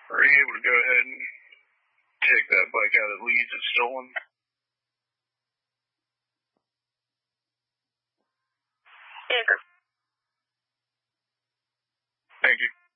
Are you able to go ahead and take that bike out of leads that's stolen? Yeah. Thank you.